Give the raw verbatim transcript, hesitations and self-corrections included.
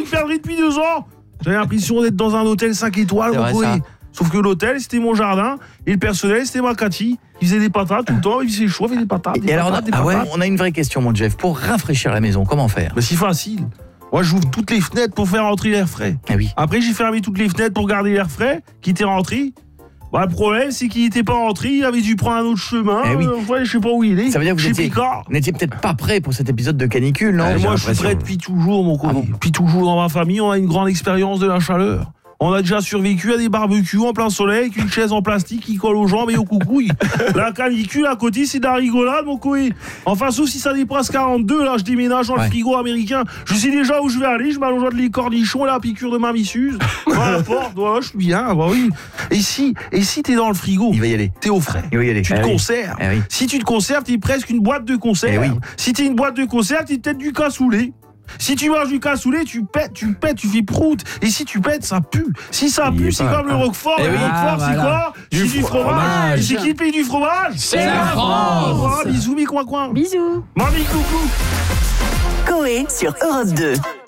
perdrix depuis deux ans. J'avais l'impression d'être dans un hôtel cinq étoiles, mon coé. Sauf que l'hôtel, c'était mon jardin, et le personnel, c'était ma Cathy. Il faisait des patates tout le temps, il faisait chaud, il faisait des patates. Des et patates, alors, des ah ouais, patates. on a une vraie question, mon Jeff. Pour rafraîchir la maison, comment faire? Mais c'est facile. Moi, j'ouvre toutes les fenêtres pour faire rentrer l'air frais. Ah oui. Après, j'ai fermé toutes les fenêtres pour garder l'air frais, qui était rentré. Bah, le problème, c'est qu'il n'était pas rentré, il avait dû prendre un autre chemin. Eh oui. Euh, ouais, je sais pas où il est. Ça veut dire que vous Chez étiez, Picard. vous n'étiez peut-être pas prêt pour cet épisode de canicule, non? Euh, moi, je suis prêt depuis toujours, mon copain. Ah bon. Depuis toujours, dans ma famille, on a une grande expérience de la chaleur. On a déjà survécu à des barbecues en plein soleil avec une chaise en plastique qui colle aux jambes et aux coucouilles. La canicule à côté, c'est de la rigolade, mon coé. Enfin, sauf si ça dépasse quarante-deux, là, je déménage dans ouais. le frigo américain. Je sais déjà où je vais aller, je m'allonge de les cornichons et la piqûre de ma missuze. Voilà la porte, ouais, je suis bien, bah oui. Et si, et si t'es dans le frigo, il va y aller. T'es au frais. Il va y aller. Tu eh te oui. conserves. Eh oui. Si tu te conserves, t'es presque une boîte de conserve. Eh oui. Si t'es une boîte de conserve, t'es peut-être du cassoulet. Si tu manges du cassoulet, tu pètes, tu pètes, tu fais prout. Et si tu pètes, ça pue. Si ça pue, c'est comme le Roquefort. Eh le oui. Roquefort, Ah, c'est voilà. quoi? C'est du fromage. Et c'est qui le pays du fromage? C'est la France. Oh, bisous, mes coins-coins. Bisous. Mamie, coucou. Coé sur Europe deux.